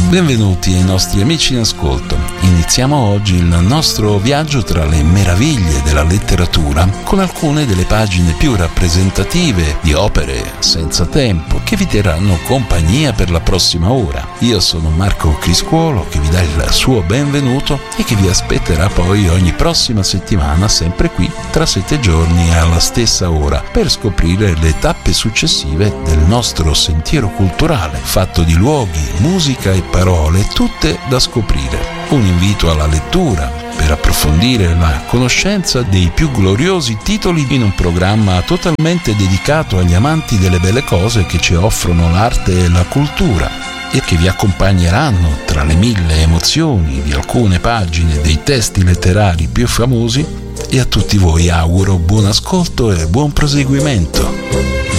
Benvenuti ai nostri amici in ascolto. Iniziamo oggi il nostro viaggio tra le meraviglie della letteratura con alcune delle pagine più rappresentative di opere senza tempo che vi terranno compagnia per la prossima ora. Io sono Marco Criscuolo che vi dà il suo benvenuto e che vi aspetterà poi ogni prossima settimana sempre qui tra 7 giorni alla stessa ora per scoprire le tappe successive del nostro sentiero culturale fatto di luoghi, musica e parole tutte da scoprire. Un invito alla lettura per approfondire la conoscenza dei più gloriosi titoli in un programma totalmente dedicato agli amanti delle belle cose che ci offrono l'arte e la cultura e che vi accompagneranno tra le 1000 emozioni di alcune pagine dei testi letterari più famosi. E a tutti voi auguro buon ascolto e buon proseguimento.